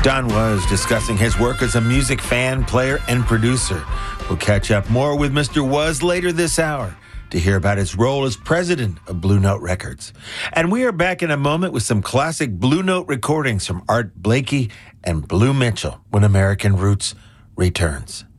Don Was discussing his work as a music fan, player, and producer. We'll catch up more with Mr. Was later this hour to hear about his role as president of Blue Note Records. And we are back in a moment with some classic Blue Note recordings from Art Blakey and Blue Mitchell when American Roots returns.